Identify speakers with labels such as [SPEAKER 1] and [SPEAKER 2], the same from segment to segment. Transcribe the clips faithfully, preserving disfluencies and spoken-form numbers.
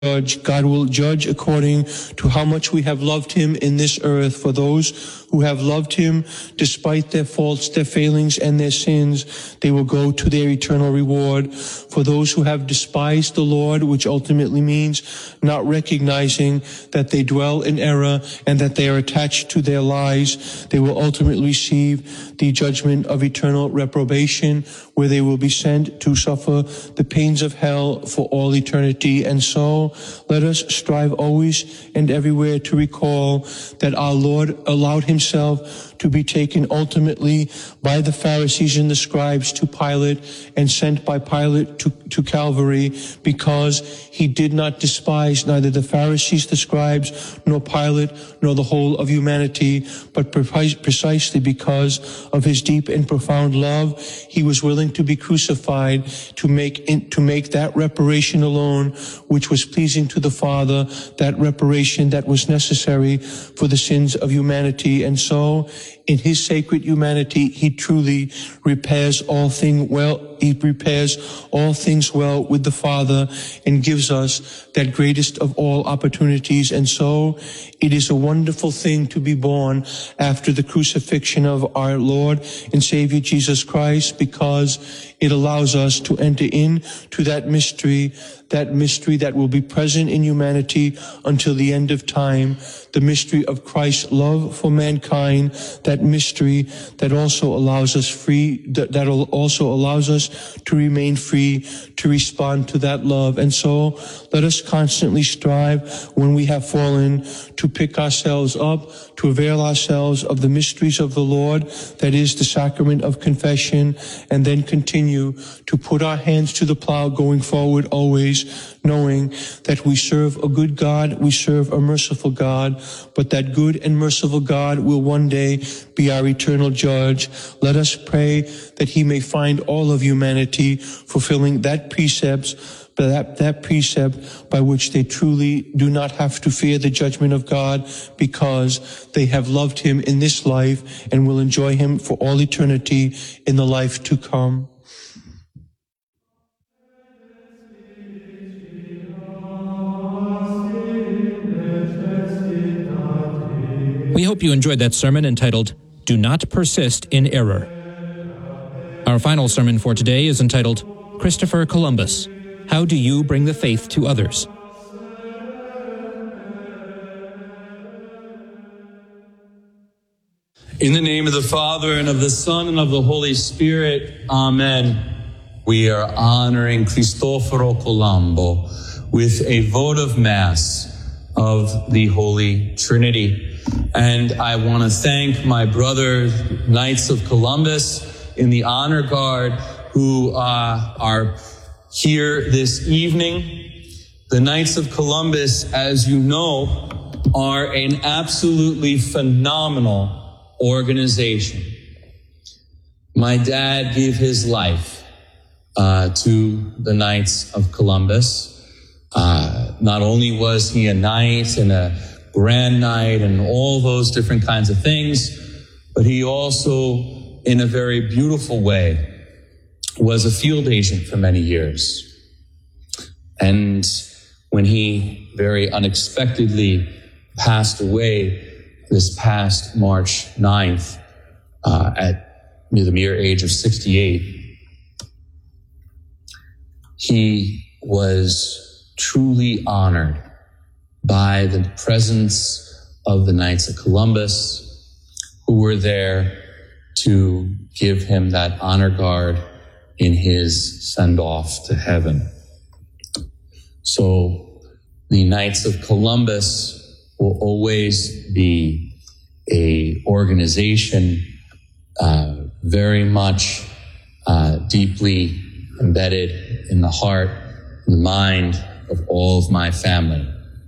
[SPEAKER 1] judge. God will judge according to how much we have loved him in this earth. For those who have loved him despite their faults, their failings, and their sins, they will go to their eternal reward. For those who have despised the Lord, which ultimately means not recognizing that they dwell in error and that they are attached to their lies, they will ultimately receive the judgment of eternal reprobation, where they will be sent to suffer the pains of hell for all eternity. And so, let us strive always and everywhere to recall that our Lord allowed himself to be taken ultimately by the Pharisees and the scribes to Pilate and sent by Pilate to, to Calvary, because he did not despise neither the Pharisees, the scribes, nor Pilate, nor the whole of humanity, but precisely because of his deep and profound love, he was willing to be crucified to make in, to make that reparation alone, which was pleasing to the Father, that reparation that was necessary for the sins of humanity. And so, in his sacred humanity, he truly repairs all things well. He repairs all things well with the Father and gives us that greatest of all opportunities. And so it is a wonderful thing to be born after the crucifixion of our Lord and Savior Jesus Christ, because it allows us to enter into that mystery, that mystery that will be present in humanity until the end of time, the mystery of Christ's love for mankind, that mystery that also allows us free, that, that also allows us to remain free to respond to that love. And so let us constantly strive, when we have fallen, to pick ourselves up, to avail ourselves of the mysteries of the Lord, that is the sacrament of confession, and then continue to put our hands to the plow going forward always, knowing that we serve a good God, we serve a merciful God, but that good and merciful God will one day be our eternal judge. Let us pray that he may find all of humanity fulfilling that precepts, that, that precept by which they truly do not have to fear the judgment of God, because they have loved him in this life and will enjoy him for all eternity in the life to come.
[SPEAKER 2] We hope you enjoyed that sermon entitled, Do Not Persist in Error. Our final sermon for today is entitled, Christopher Columbus, How Do You Bring the Faith to Others?
[SPEAKER 3] In the name of the Father, and of the Son, and of the Holy Spirit, Amen. We are honoring Cristoforo Colombo with a vote of Mass of the Holy Trinity. And I want to thank my brother, Knights of Columbus in the Honor Guard, who uh, are here this evening. The Knights of Columbus, as you know, are an absolutely phenomenal organization. My dad gave his life uh, to the Knights of Columbus. Uh, not only was he a knight and a grand knight and all those different kinds of things, but he also, in a very beautiful way, was a field agent for many years. And when he very unexpectedly passed away this past March ninth, uh, at the mere age of sixty-eight, he was truly honored by the presence of the Knights of Columbus, who were there to give him that honor guard in his send-off to heaven. So the Knights of Columbus will always be a organization uh, very much uh, deeply embedded in the heart and the mind of all of my family.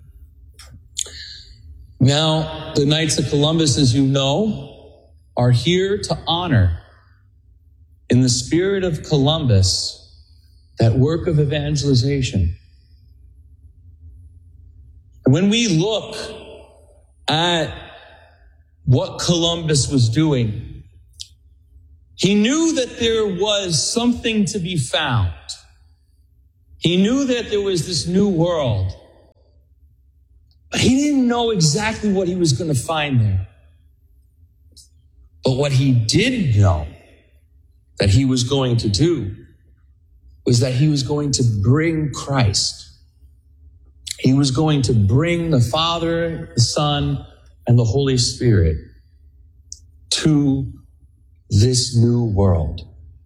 [SPEAKER 3] Now, the Knights of Columbus, as you know, are here to honor, in the spirit of Columbus, that work of evangelization. And when we look at what Columbus was doing, he knew that there was something to be found. He knew that there was this new world But he didn't know exactly what he was going to find there. But what he did know that he was going to do was that he was going to bring Christ. He was going to bring the Father, the Son, and the Holy Spirit to this new world.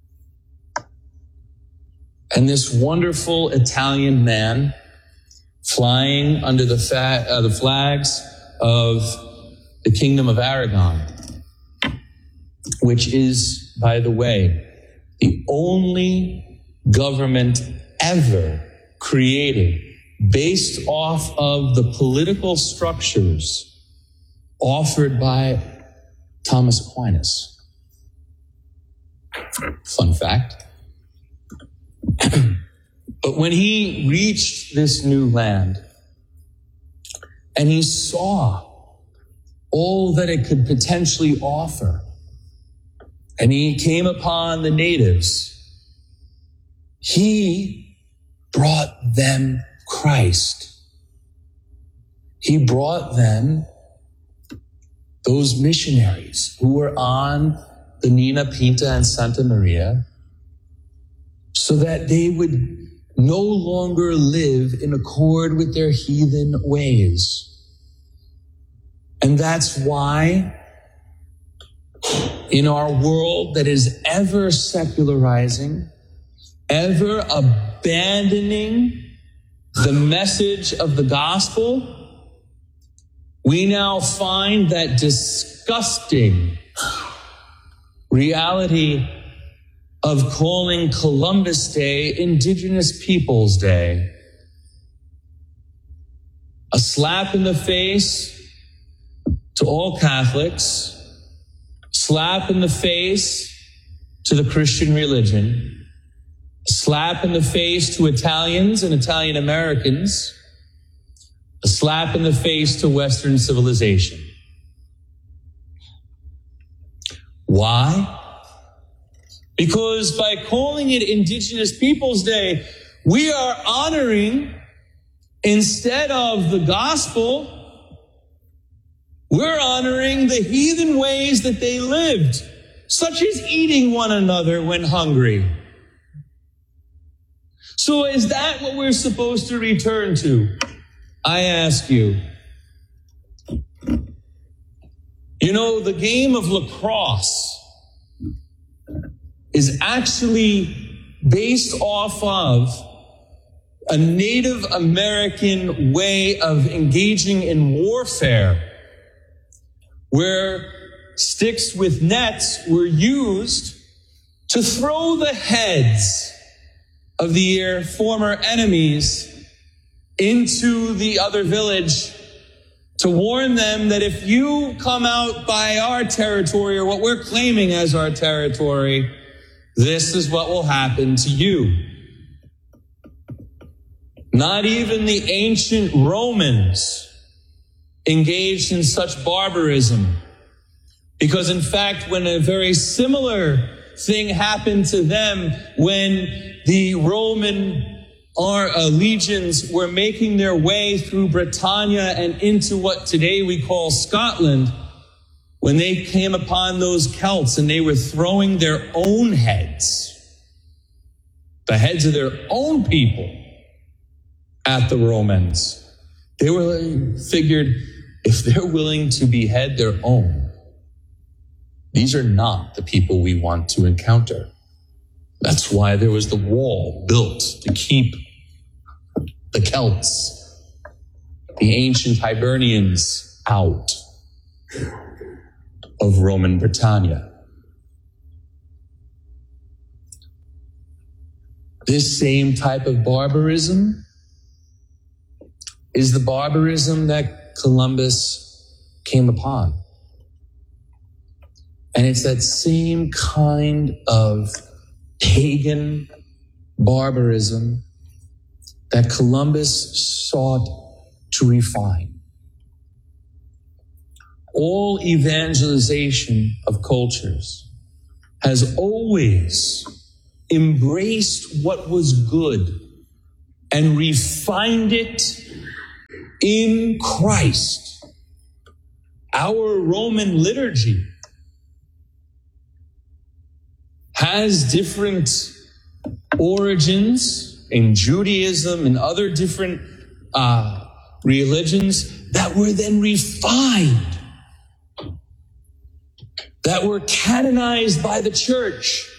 [SPEAKER 3] And this wonderful Italian man, flying under the, fa- uh, the flags of the Kingdom of Aragon, which is, by the way, the only government ever created based off of the political structures offered by Thomas Aquinas. Fun fact. But when he reached this new land and he saw all that it could potentially offer, and he came upon the natives, he brought them Christ. He brought them those missionaries who were on the Nina Pinta and Santa Maria, so that they would no longer live in accord with their heathen ways. And that's why in our world that is ever secularizing, ever abandoning the message of the gospel, we now find that disgusting reality of calling Columbus Day Indigenous Peoples Day. A slap in the face to all Catholics, slap in the face to the Christian religion, a slap in the face to Italians and Italian Americans, a slap in the face to Western civilization. Why? Because by calling it Indigenous Peoples Day, we are honoring, instead of the gospel, we're honoring the heathen ways that they lived, such as eating one another when hungry. So is that what we're supposed to return to? I ask you. You know, the game of lacrosse is actually based off of a Native American way of engaging in warfare, where sticks with nets were used to throw the heads of the former enemies into the other village to warn them that if you come out by our territory, or what we're claiming as our territory, this is what will happen to you. Not even the ancient Romans engaged in such barbarism, because in fact, when a very similar thing happened to them, when the Roman our uh, legions were making their way through Britannia and into what today we call Scotland, when they came upon those Celts and they were throwing their own heads, the heads of their own people, at the Romans, they were figured, if they're willing to behead their own, these are not the people we want to encounter. That's why there was the wall built to keep the Celts, the ancient Hibernians, out of Roman Britannia. This same type of barbarism is the barbarism that Columbus came upon. And it's that same kind of pagan barbarism that Columbus sought to refine. All evangelization of cultures has always embraced what was good and refined it in Christ. Our Roman liturgy has different origins in Judaism and other different uh, religions that were then refined, that were canonized by the church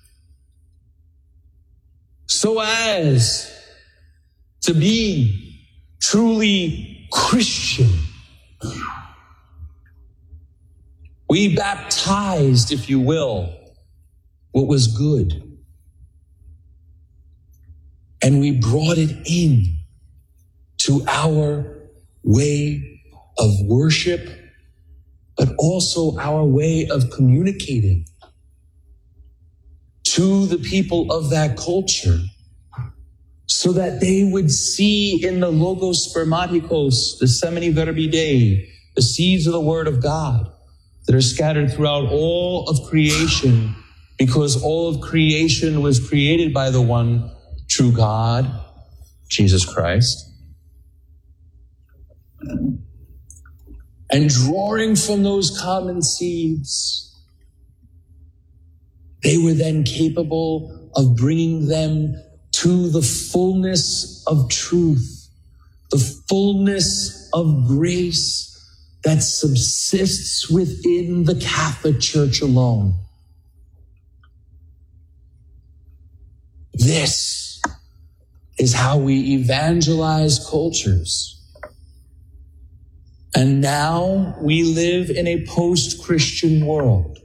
[SPEAKER 3] so as to be truly Christian. We baptized, if you will, what was good. And we brought it in to our way of worship, but also our way of communicating to the people of that culture, so that they would see in the Logos Spermatikos, the Semini Verbi Dei, the seeds of the Word of God that are scattered throughout all of creation, because all of creation was created by the one true God, Jesus Christ. And drawing from those common seeds, they were then capable of bringing them to the fullness of truth, the fullness of grace that subsists within the Catholic Church alone. This is how we evangelize cultures. And now we live in a post-Christian world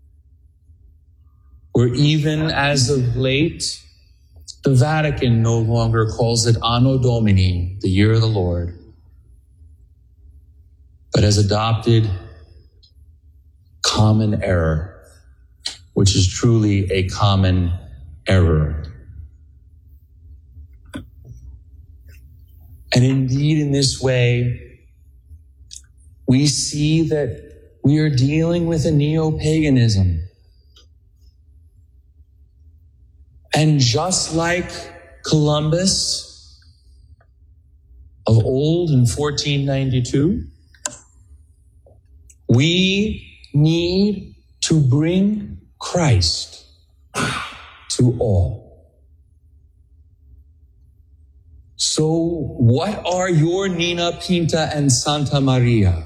[SPEAKER 3] where even as of late, the Vatican no longer calls it Anno Domini, the year of the Lord, but has adopted common error, which is truly a common error. And indeed, in this way, we see that we are dealing with a neo-paganism. And just like Columbus of old in fourteen ninety-two, we need to bring Christ to all. So what are your Nina, Pinta, and Santa Maria?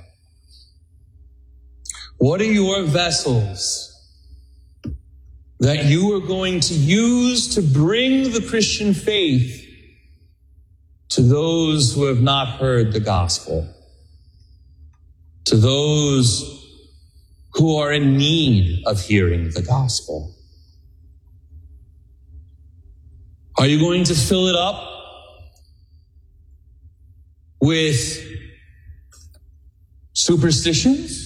[SPEAKER 3] What are your vessels that you are going to use to bring the Christian faith to those who have not heard the gospel, to those who are in need of hearing the gospel? Are you going to fill it up with superstitions?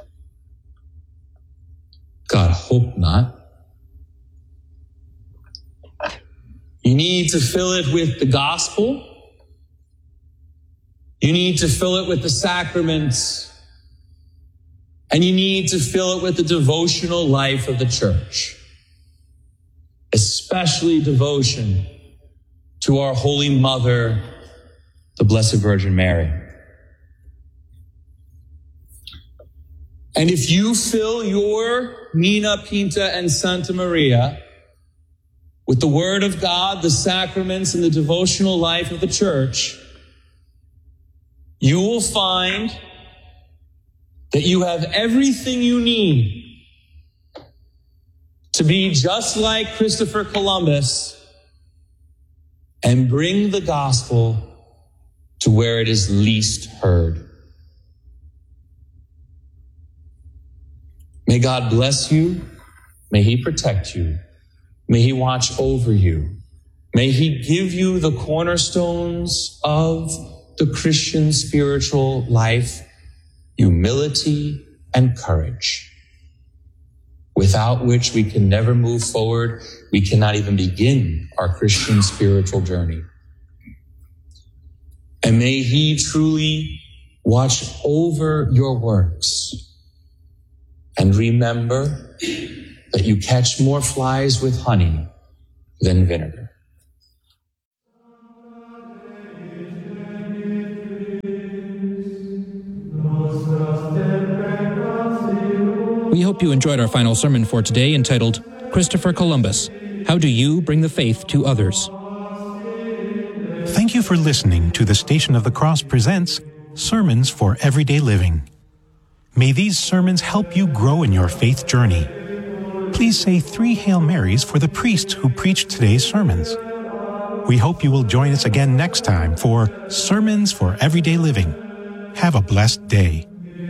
[SPEAKER 3] God, hope not. You need to fill it with the gospel. You need to fill it with the sacraments. And you need to fill it with the devotional life of the church, especially devotion to our Holy Mother, the Blessed Virgin Mary. And if you fill your Nina, Pinta, and Santa Maria with the Word of God, the sacraments, and the devotional life of the church, you will find that you have everything you need to be just like Christopher Columbus and bring the gospel to where it is least heard. May God bless you. May He protect you. May He watch over you. May He give you the cornerstones of the Christian spiritual life, humility and courage, without which we can never move forward. We cannot even begin our Christian spiritual journey. And may He truly watch over your works. And remember that you catch more flies with honey than vinegar.
[SPEAKER 2] hope you enjoyed our final sermon for today entitled, Christopher Columbus, How Do You Bring the Faith to Others?
[SPEAKER 4] Thank you for listening to the Station of the Cross presents Sermons for Everyday Living. May these sermons help you grow in your faith journey. Please say three Hail Marys for the priests who preached today's sermons. We hope you will join us again next time for Sermons for Everyday Living. Have a blessed day.